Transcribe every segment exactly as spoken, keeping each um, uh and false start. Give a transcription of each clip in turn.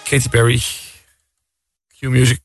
Katy Perry. Q-Music.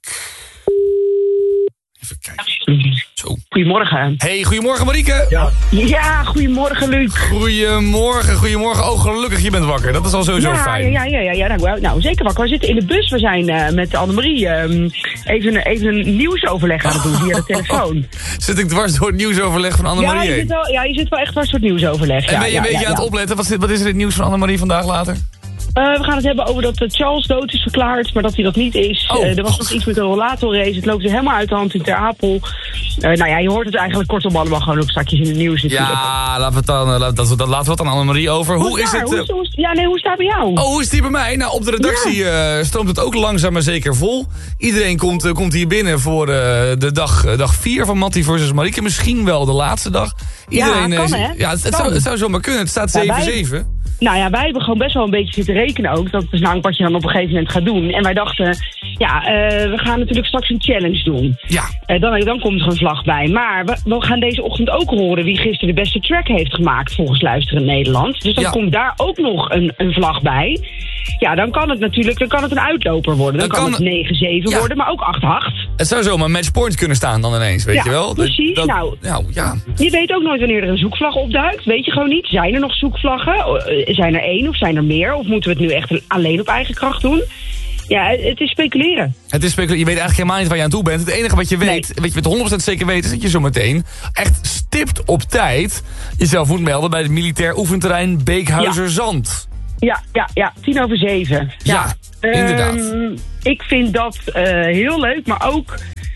Even kijken. Zo. Goedemorgen. Hey, goedemorgen Marieke. Ja, ja goedemorgen Luc. Goedemorgen, goedemorgen. Oh, gelukkig, je bent wakker. Dat is al sowieso ja, fijn. Ja, ja, ja, ja nou, nou, zeker wakker. We zitten in de bus. We zijn uh, met Annemarie um, even, even een nieuwsoverleg aan het doen via de telefoon. Zit ik dwars door het nieuwsoverleg van Annemarie? Ja, je zit wel, ja, je zit wel echt dwars door het nieuwsoverleg. En ja, ben je ja, een beetje ja, aan het ja. opletten? Wat is, wat is er in het nieuws van Annemarie vandaag later? Uh, we gaan het hebben over dat uh, Charles dood is verklaard, maar dat hij dat niet is. Oh. Uh, er was nog iets met een rollatorrace. Het loopt er helemaal uit de hand in Ter Apel. Uh, nou ja, je hoort het eigenlijk kortom allemaal gewoon ook straks in het nieuws natuurlijk. Ja, laten we het dan, laten we, dat laten we het aan Annemarie over. Hoe, hoe is daar? het? Hoe, Uh... hoe, ja, nee, hoe staat het bij jou? Oh, hoe is die bij mij? Nou, op de redactie ja. uh, stroomt het ook langzaam maar zeker vol. Iedereen komt, uh, komt hier binnen voor uh, de dag, uh, dag vier van Mattie versus Marieke. Misschien wel de laatste dag. Iedereen, ja, kan, uh, hè? Ja, het, het, kan. zou, het zou zomaar kunnen. Het staat zeven zeven. Nou ja, wij hebben gewoon best wel een beetje zitten rekenen ook. Dat is namelijk wat je dan op een gegeven moment gaat doen. En wij dachten, ja, uh, we gaan natuurlijk straks een challenge doen. Ja. Uh, dan, dan komt er een vlag bij. Maar we, we gaan deze ochtend ook horen wie gisteren de beste track heeft gemaakt volgens Luisterend Nederland. Dus dan ja. komt daar ook nog een, een vlag bij. Ja, dan kan het natuurlijk dan kan het een uitloper worden. Dan, dan kan, kan het negen zeven ja. worden, maar ook acht acht. Het zou zomaar matchpoint kunnen staan dan ineens, weet ja, je wel? Precies, dat, nou, nou ja. Je weet ook nooit wanneer er een zoekvlag opduikt. Weet je gewoon niet. Zijn er nog zoekvlaggen? Zijn er één of zijn er meer? Of moeten we het nu echt alleen op eigen kracht doen? Ja, het is speculeren. Het is speculeren. Je weet eigenlijk helemaal niet waar je aan toe bent. Het enige wat je weet, nee. wat je met honderd procent zeker weet, is dat je zo meteen echt stipt op tijd jezelf moet melden bij het militair oefenterrein Beekhuizerzand. Ja, ja, ja. Tien over zeven. Ja, ja inderdaad. Um, ik vind dat uh, heel leuk, maar ook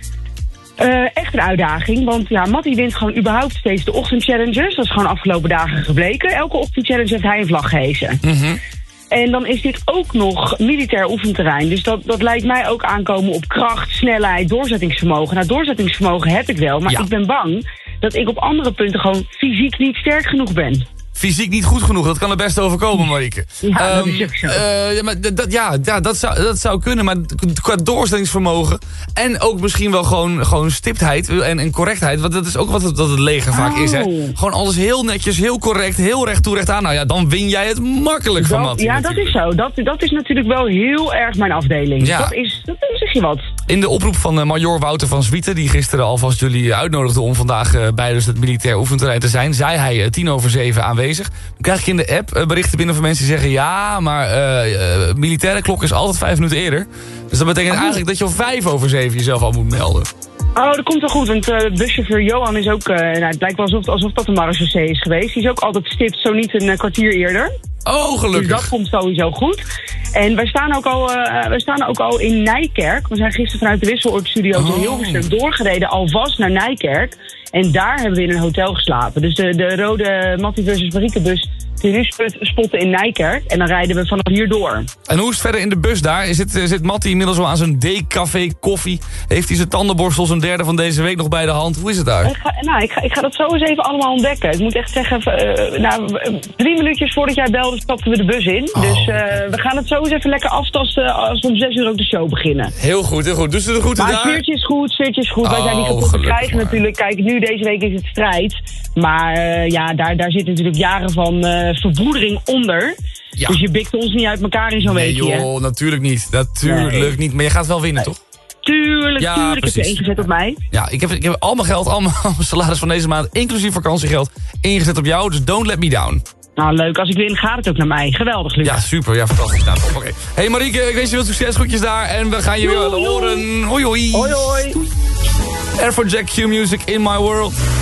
uh, echt een uitdaging. Want ja, Mattie wint gewoon überhaupt steeds de ochtendchallenges. Dat is gewoon afgelopen dagen gebleken. Elke ochtendchallenge heeft hij een vlag gehezen. Mm-hmm. En dan is dit ook nog militair oefenterrein. Dus dat, dat lijkt mij ook aankomen op kracht, snelheid, doorzettingsvermogen. Nou, doorzettingsvermogen heb ik wel, maar ja. ik ben bang dat ik op andere punten gewoon fysiek niet sterk genoeg ben. Fysiek niet goed genoeg, dat kan er best overkomen, Marieke. Ja, um, dat is ook zo. Uh, ja, maar dat, ja, ja dat, zou, dat zou kunnen, maar qua doorzettingsvermogen en ook misschien wel gewoon, gewoon stiptheid en, en correctheid, want dat is ook wat het, dat het leger oh. vaak is. Hè? Gewoon alles heel netjes, heel correct, heel recht toe, recht aan. Nou ja, dan win jij het makkelijk van Mattie. Ja, natuurlijk. Dat is zo. Dat, dat is natuurlijk wel heel erg mijn afdeling. Ja. Dat is, dat zeg je wat. In de oproep van uh, major Wouter van Zwieten, die gisteren alvast jullie uitnodigde om vandaag uh, bij dus het militair oefenterrein te zijn, zei hij uh, tien over zeven aanwezig. Dan krijg ik in de app uh, berichten binnen van mensen die zeggen, ja, maar uh, uh, militaire klok is altijd vijf minuten eerder. Dus dat betekent oh. eigenlijk dat je om vijf over zeven jezelf al moet melden. Oh, dat komt wel goed, want uh, buschauffeur Johan is ook, uh, nou, het lijkt wel alsof, alsof dat een marechaussee is geweest. Die is ook altijd stipt, zo niet een uh, kwartier eerder. Oh, gelukkig. Dus dat komt sowieso goed. En wij staan ook al, uh, wij staan ook al in Nijkerk. We zijn gisteren vanuit de Wisseloord-studio oh. in Hilversum doorgereden, alvast naar Nijkerk. En daar hebben we in een hotel geslapen. Dus de, de rode Mattie versus Marieke bus nu spotten in Nijkerk. En dan rijden we vanaf hier door. En hoe is het verder in de bus daar? Zit, zit Mattie inmiddels al aan zijn D-café koffie? Heeft hij zijn tandenborstel zijn derde van deze week nog bij de hand? Hoe is het daar? Ik ga, nou, ik ga, ik ga dat zo eens even allemaal ontdekken. Ik moet echt zeggen, uh, nou, drie minuutjes voordat jij belde stapten we de bus in. Oh. Dus uh, we gaan het zo eens even lekker aftasten als we om zes uur ook de show beginnen. Heel goed, heel goed. Dus de groeten maar daar. Maar sfeertje is goed, sfeertje is goed. Oh, wij zijn niet kapot te krijgen maar. natuurlijk. Kijk, nu deze week is het strijd. Maar uh, ja, daar, daar zitten natuurlijk jaren van uh, verbroedering onder. Ja. Dus je bikt ons niet uit elkaar in zo'n nee, weekje. Nee joh, natuurlijk niet. Natuurlijk nee. niet. Maar je gaat wel winnen, nee. toch? Tuurlijk, ja, tuurlijk precies. Heb je ingezet op mij. Ja, ik heb, ik heb al mijn geld, al mijn salaris van deze maand, inclusief vakantiegeld, ingezet op jou. Dus don't let me down. Nou, leuk. Als ik win, gaat het ook naar mij. Geweldig, Luc. Ja, super. Ja, fantastisch. Nou, oké. Okay. Hey Marieke, ik wens je veel succes. Groetjes daar. En we gaan je weer horen. Hoi, hoi. Hoi, hoi. Air for Jack, Q-Music, In My World.